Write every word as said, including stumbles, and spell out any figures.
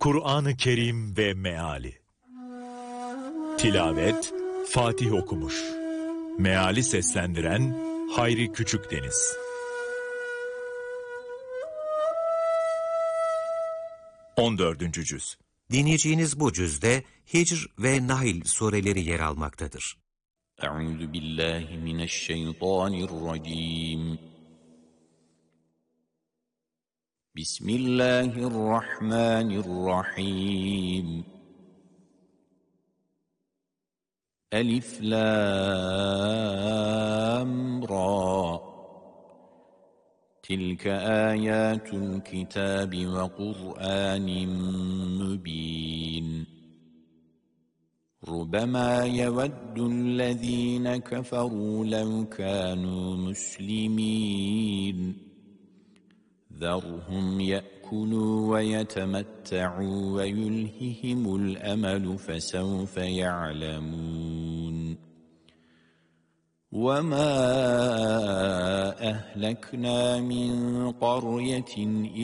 Kur'an-ı Kerim ve Meali. Tilavet Fatih okumuş. Meali seslendiren Hayri Küçükdeniz. on dördüncü cüz. Dinleyeceğiniz bu cüzde Hicr ve Nahl sureleri yer almaktadır. Euzu billahi mineşşeytanirracim. Bismillahirrahmanirrahim. Elif lam ra. Tilke ayatul kitabi ve Kur'anin mübin. Rubema yeveddü'llezîne keferû lev kânû müslimîn. ذرهم يأكلوا ويتمتعوا ويلههم الأمل فسوف يعلمون وما أهلكنا من قرية